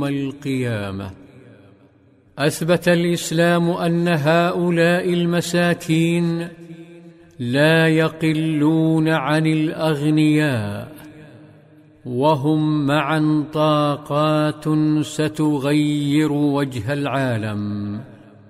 القيامة. أثبت الإسلام أن هؤلاء المساكين لا يقلون عن الأغنياء، وهم معا طاقات ستغير وجه العالم.